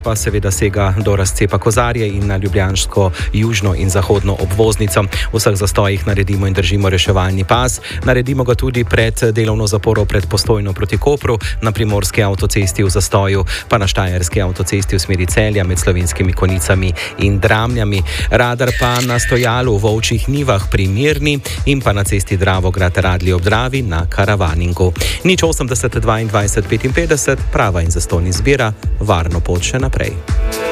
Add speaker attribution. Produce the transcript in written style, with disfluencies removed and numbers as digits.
Speaker 1: pa seveda sega do razcepa Kozarje in na ljubljansko južno in zahodno obvoznico. V vseh zastojih naredimo in držimo reševalni pas. Naredimo ga tudi pred delovno zaporo pred Postojno proti Kopru, na primorski avtocesti v zastoju, pa na štajerski avtocesti v smeri Celja med Slovenskimi Konicami in Dramljami. Radar pa na stojalu v Ovčjih Nivah pri Mirni in pa na cesti Dravograd Radlji ob Dravi na Karavaningu. 080 22 55, prava in zastonj izbira, varno pot še naprej.